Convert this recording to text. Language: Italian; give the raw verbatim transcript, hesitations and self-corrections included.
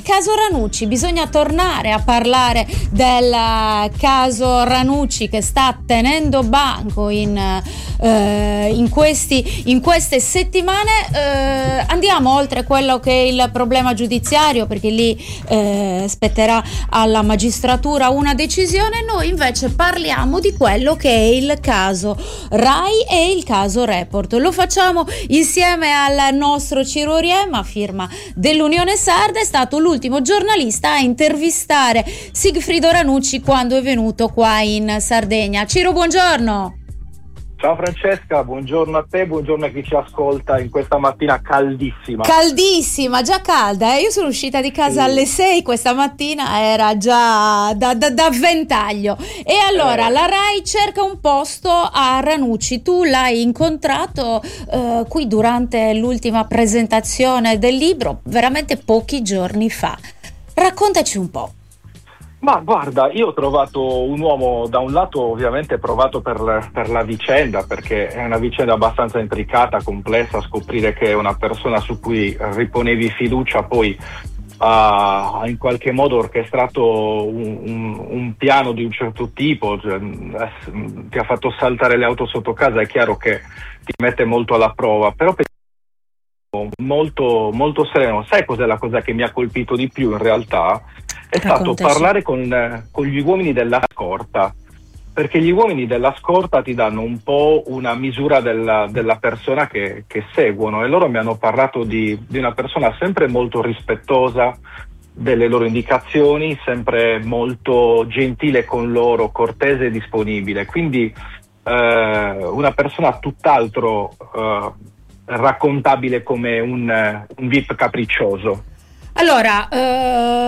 caso Ranucci, bisogna tornare a parlare del caso Ranucci che sta tenendo banco in, eh, in, questi, in queste settimane. Eh, andiamo oltre quello che è il problema giudiziario, perché lì eh, spetterà alla magistratura una decisione. Noi invece parliamo di quello che è il caso Rai e il caso Report. Lo facciamo insieme al nostro Ciro Riema, firma dell'Unione Sarda. È stato l'ultimo giornalista a intervistare Sigfrido Ranucci quando è venuto qua in Sardegna. Ciro, buongiorno. Ciao Francesca, buongiorno a te, buongiorno a chi ci ascolta in questa mattina caldissima. Caldissima, già calda, eh? Io sono uscita di casa sì. alle sei questa mattina, era già da, da, da ventaglio. E allora eh. la Rai cerca un posto a Ranucci. Tu l'hai incontrato eh, qui durante l'ultima presentazione del libro, veramente pochi giorni fa. Raccontaci un po'. Ma guarda, io ho trovato un uomo da un lato ovviamente provato per, per la vicenda, perché è una vicenda abbastanza intricata, complessa. Scoprire che è una persona su cui riponevi fiducia poi ha in qualche modo orchestrato un, un, un piano di un certo tipo, cioè, ti ha fatto saltare le auto sotto casa, è chiaro che ti mette molto alla prova, però molto, molto sereno. Sai cos'è la cosa che mi ha colpito di più in realtà? È stato parlare con, con gli uomini della scorta, perché gli uomini della scorta ti danno un po' una misura della, della persona che, che seguono, e loro mi hanno parlato di, di una persona sempre molto rispettosa delle loro indicazioni, sempre molto gentile con loro, cortese e disponibile, quindi eh, una persona tutt'altro eh, raccontabile come un, un V I P capriccioso. Allora, eh...